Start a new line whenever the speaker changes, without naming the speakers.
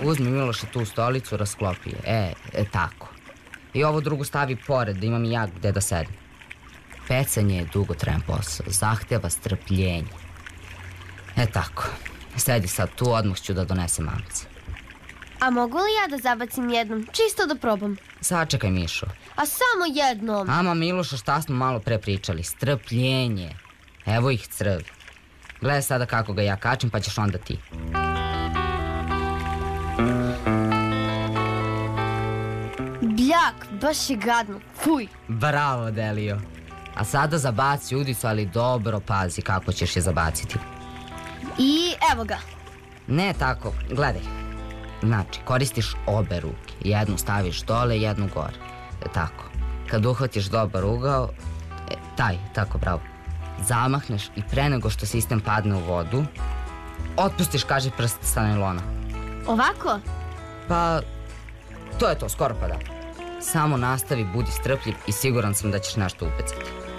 uzmi Miloše tu stolicu, rasklopi je. Tako. I ovo drugo stavi pored, da imam i ja gde da sedim. Pecanje je dugotrajan posao, zahteva strpljenje. Tako. Sedi sad tu, odmah ću da donesem mamci.
A mogu li ja da zabacim jednom, čisto da probam?
Sačekaj, Mišo.
A samo jednom.
Ama, Miloša, šta smo malo pre pričali? Strpljenje. Evo ih crvi. Gledaj sada kako ga ja kačim, pa ćeš onda ti.
Bljak, baš je gadno. Fuj.
Bravo, Delio. A sada zabaci udicu, ali dobro pazi kako ćeš je zabaciti.
I evo ga.
Ne tako, gledaj. Znači, koristiš obe ruke. Jednu staviš dole, jednu gore. Tako. Kad uhvatiš dobar ugao, tako, bravo. Zamahneš i pre nego što sistem padne u vodu, otpustiš kaži prst sa najlona.
Ovako?
Pa, to je to, skoro pa da. Samo nastavi, budi strpljiv i siguran sam da ćeš nešto upecati.